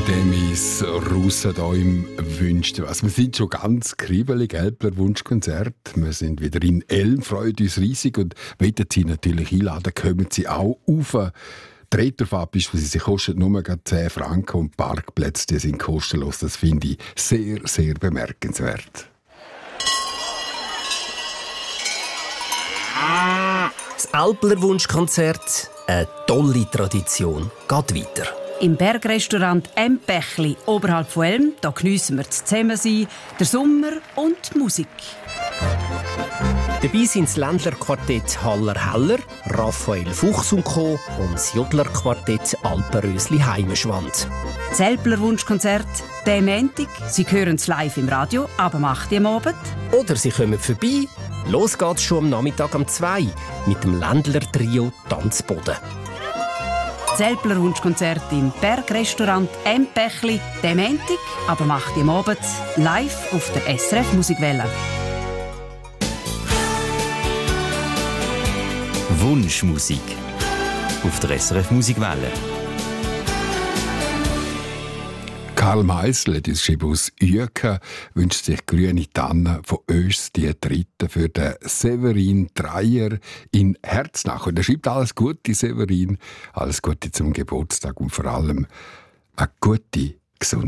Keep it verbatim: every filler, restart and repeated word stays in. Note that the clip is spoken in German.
Demis Russendaum wünscht was. Wir sind schon ganz kribbelig, Älpler Wunschkonzert. Wir sind wieder in Elm, freut uns riesig und wollen Sie natürlich einladen, kommen Sie auch rauf. Die Reiterfahrt beispielsweise kostet nur zehn Franken und Parkplätze die sind kostenlos. Das finde ich sehr, sehr bemerkenswert. Das Älpler Wunschkonzert, eine tolle Tradition, geht weiter. Im Bergrestaurant «M Pächli» oberhalb von Elm, da geniessen wir das Zusammensein, den Sommer und die Musik. Dabei sind das Ländlerquartett Haller Heller, Raphael Fuchs und Co. und das Jodlerquartett Alpenrösli Heimeschwand. Das Älpler Wunschkonzert, der Montag. Sie hören es live im Radio, aber macht ihr am Abend. Oder Sie kommen vorbei. Los geht's schon am Nachmittag um zwei mit dem Ländler-Trio Tanzboden. Das Älpler Wunschkonzert im Bergrestaurant «M Pächli», der Montag, aber macht ihr am Abend live auf der S R F Musikwelle. Wunschmusik auf der S R F Musikwelle. Karl Meisel, das ist aus Uecken, wünscht sich «Grüne Tanne» von Ös, die dritte, für den Severin Dreier in Herznach. Und er schreibt alles Gute, Severin, alles Gute zum Geburtstag und vor allem eine gute Gesundheit.